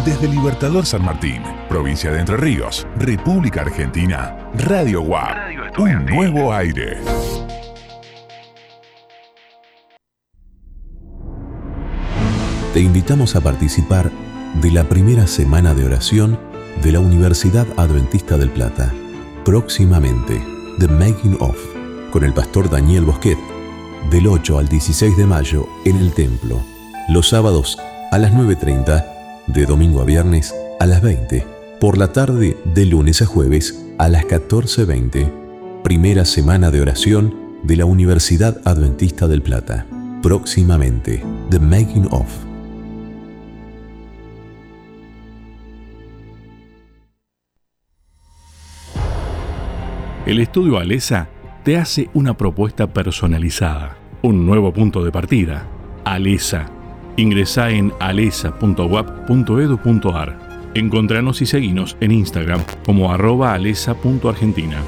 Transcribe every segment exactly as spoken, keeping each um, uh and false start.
Desde Libertador San Martín, provincia de Entre Ríos, República Argentina, Radio U A P, un nuevo aire. Te invitamos a participar de la primera semana de oración de la Universidad Adventista del Plata. Próximamente, The Making Of, con el pastor Daniel Bosquet, del ocho al dieciséis de mayo en el templo. Los sábados a las nueve treinta, de domingo a viernes a las veinte, por la tarde de lunes a jueves a las catorce veinte. Primera semana de oración de la Universidad Adventista del Plata. Próximamente, The Making Of. El Estudio Alesa te hace una propuesta personalizada, un nuevo punto de partida. Alesa. Ingresá en alesa punto u a p punto e d u punto a r. Encontranos y seguinos en Instagram como arroba alesa punto argentina.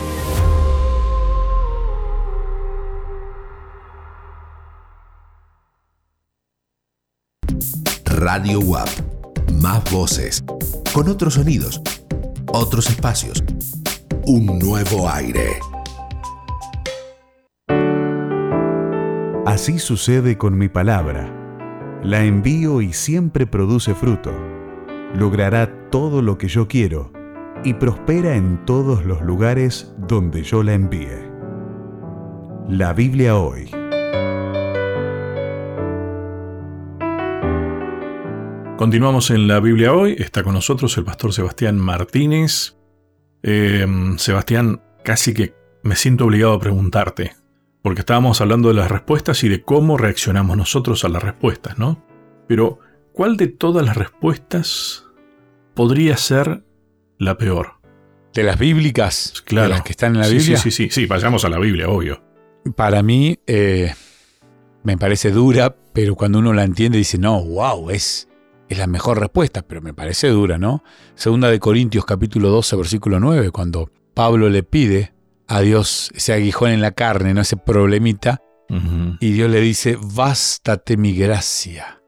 Radio U A P. Más voces. Con otros sonidos. Otros espacios. Un nuevo aire. Así sucede con mi palabra. La envío y siempre produce fruto. Logrará todo lo que yo quiero y prospera en todos los lugares donde yo la envíe. La Biblia hoy. Continuamos en la Biblia hoy. Está con nosotros el pastor Sebastián Martínez. Eh, Sebastián, casi que me siento obligado a preguntarte, porque estábamos hablando de las respuestas y de cómo reaccionamos nosotros a las respuestas, ¿no? Pero, ¿cuál de todas las respuestas podría ser la peor? ¿De las bíblicas? Claro. ¿De las que están en la sí, Biblia? Sí, sí, sí, sí, vayamos a la Biblia, obvio. Para mí, eh, me parece dura, pero cuando uno la entiende dice, no, wow, es, es la mejor respuesta, pero me parece dura, ¿no? Segunda de Corintios, capítulo doce, versículo nueve, cuando Pablo le pide a Dios ese aguijón en la carne, ¿no? Ese problemita, uh-huh. Y Dios le dice, bástate mi gracia.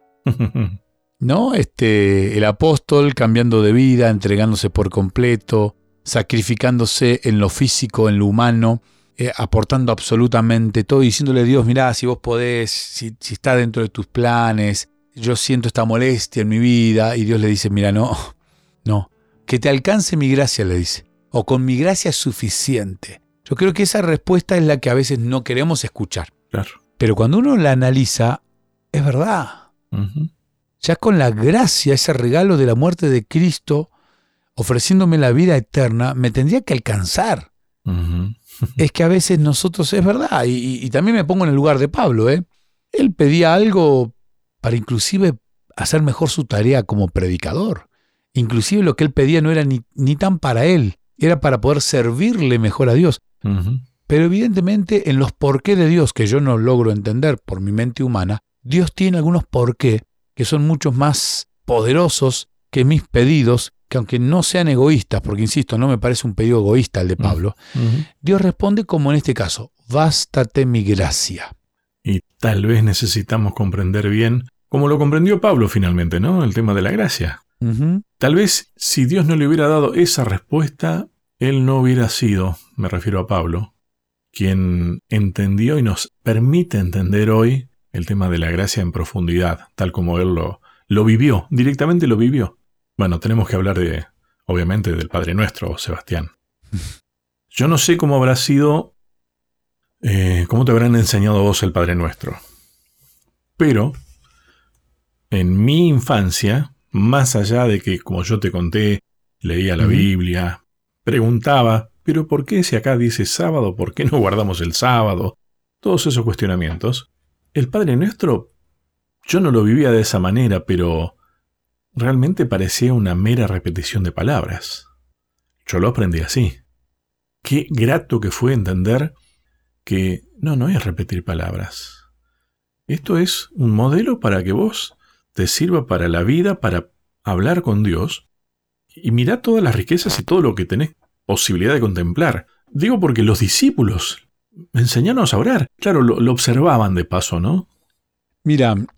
¿No? Este, el apóstol cambiando de vida, entregándose por completo, sacrificándose en lo físico, en lo humano, eh, aportando absolutamente todo, diciéndole a Dios, mirá, si vos podés, si, si está dentro de tus planes, yo siento esta molestia en mi vida, y Dios le dice, mira, no, no, que te alcance mi gracia, le dice, o con mi gracia es suficiente. Yo creo que esa respuesta es la que a veces no queremos escuchar. Claro. Pero cuando uno la analiza, es verdad. Uh-huh. Ya con la gracia, ese regalo de la muerte de Cristo, ofreciéndome la vida eterna, me tendría que alcanzar. Uh-huh. Es que a veces nosotros, es verdad, y, y, y también me pongo en el lugar de Pablo, ¿eh? Él pedía algo para inclusive hacer mejor su tarea como predicador. Inclusive lo que él pedía no era ni, ni tan para él, era para poder servirle mejor a Dios. Uh-huh. Pero evidentemente en los porqué de Dios, que yo no logro entender por mi mente humana, Dios tiene algunos porqué que son mucho más poderosos que mis pedidos, que aunque no sean egoístas, porque insisto, no me parece un pedido egoísta el de Pablo, uh-huh. Dios responde como en este caso, bástate mi gracia. Y tal vez necesitamos comprender bien, como lo comprendió Pablo finalmente, ¿no? El tema de la gracia. Uh-huh. Tal vez si Dios no le hubiera dado esa respuesta, él no hubiera sido, me refiero a Pablo, quien entendió y nos permite entender hoy el tema de la gracia en profundidad, tal como él lo, lo vivió, directamente lo vivió. Bueno, tenemos que hablar de, obviamente, del Padre Nuestro, Sebastián. Yo no sé cómo habrá sido, eh, cómo te habrán enseñado a vos el Padre Nuestro, pero en mi infancia, más allá de que, como yo te conté, leía la uh-huh. Biblia, preguntaba, ¿pero por qué si acá dice sábado? ¿Por qué no guardamos el sábado? Todos esos cuestionamientos. El Padre Nuestro, yo no lo vivía de esa manera, pero realmente parecía una mera repetición de palabras. Yo lo aprendí así. Qué grato que fue entender que no, no es repetir palabras. Esto es un modelo para que vos te sirva para la vida, para hablar con Dios. Y mirá todas las riquezas y todo lo que tenés posibilidad de contemplar. Digo porque los discípulos enseñanos a orar. Claro, lo, lo observaban de paso, ¿no? Mira,